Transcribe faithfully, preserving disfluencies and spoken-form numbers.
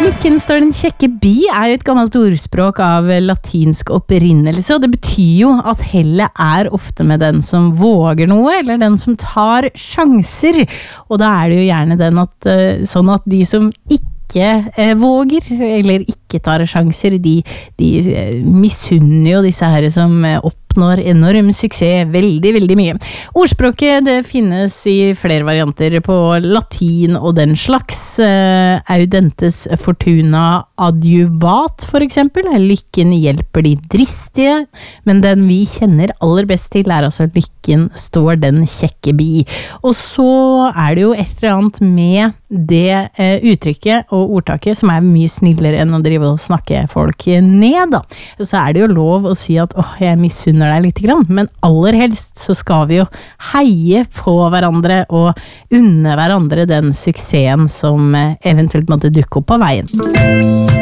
lykken står den kjekke bi er jo et gammelt ordspråk av latinsk opprinnelse, og det betyr jo at hellet er ofte med den som våger noe, eller den som tar sjanser. Og da er det jo gjerne den at, sånn at de som ikke eh, våger, eller ikke tar sjanser, de, de misunner jo disse her som oppnår enorm suksess, veldig, veldig mye. Ordspråket det finnes i flere varianter på latin og den slags. Uh, audentes fortuna adjuvat, for eksempel. Lykken hjelper de dristige, men den vi kjenner aller best til er altså lykken står den kjekke bi. Og så er det jo et eller annet med det uh, uttrykket og ordtaket som er mye snillere enn å drive og snakke folk ned, da. Så er det jo lov å si at åh, jeg misunner deg litt grann, men aller helst så skal vi jo heie på hverandre og unne hverandre den suksessen som eventuelt måtte dukke opp på veien.